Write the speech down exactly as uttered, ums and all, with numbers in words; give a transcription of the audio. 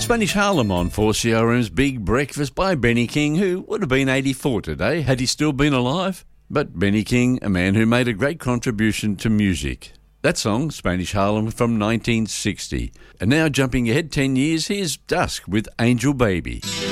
Spanish Harlem on four C R M's Big Breakfast by Benny King, who would have been eighty-four today had he still been alive. But Benny King, a man who made a great contribution to music. That song, Spanish Harlem, from nineteen sixty. And now jumping ahead ten years, here's Dusk with Angel Baby.